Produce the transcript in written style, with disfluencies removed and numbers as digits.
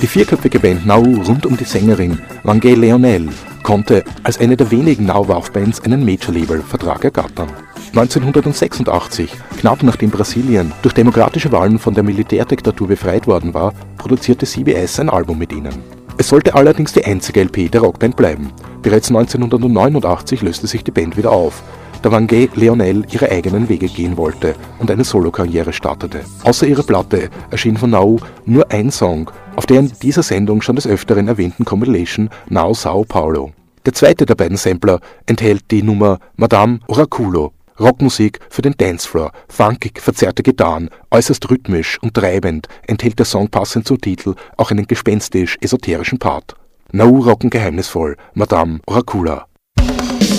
Die vierköpfige Band Now rund um die Sängerin Wangé Leonel konnte als eine der wenigen Now-Waf-Bands einen Major-Label-Vertrag ergattern. 1986, knapp nachdem Brasilien durch demokratische Wahlen von der Militärdiktatur befreit worden war, produzierte CBS ein Album mit ihnen. Es sollte allerdings die einzige LP der Rockband bleiben. Bereits 1989 löste sich die Band wieder auf, da Wangé Leonel ihre eigenen Wege gehen wollte und eine Solokarriere startete. Außer ihrer Platte erschien von Now nur ein Song, auf der in dieser Sendung schon des Öfteren erwähnten Compilation Now São Paulo. Der zweite der beiden Sampler enthält die Nummer Madame Oraculo, Rockmusik für den Dancefloor, funkig verzerrte Gitarren, äußerst rhythmisch und treibend enthält der Song passend zum Titel auch einen gespenstisch-esoterischen Part. Now rocken geheimnisvoll, Madame Oracula.